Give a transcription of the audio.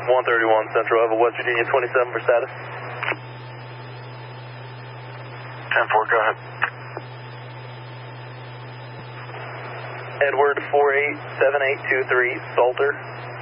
131 Central Ava, West Virginia 27 for status. 10-4, go ahead. Edward 487823, Salter.